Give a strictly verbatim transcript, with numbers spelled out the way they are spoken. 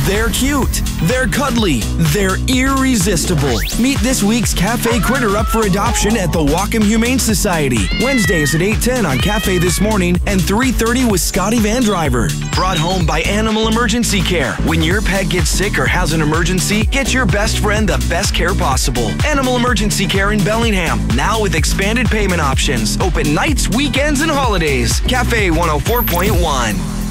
They're cute, they're cuddly, they're irresistible. Meet this week's Cafe Critter up for adoption at the Wacom Humane Society. Wednesdays at eight ten on Cafe This Morning and three thirty with Scotty Van Driver. Brought home by Animal Emergency Care. When your pet gets sick or has an emergency, get your best friend the best care possible. Animal Emergency Care in Bellingham, now with expanded payment options. Open nights, weekends, and holidays. Cafe one oh four point one.